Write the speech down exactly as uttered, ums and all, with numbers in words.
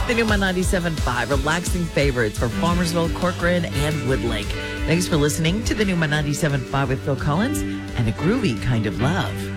The new My ninety-seven point five, relaxing favorites for Farmersville, Corcoran, and Woodlake. Thanks for listening to the new My ninety-seven point five with Phil Collins and A Groovy Kind of Love.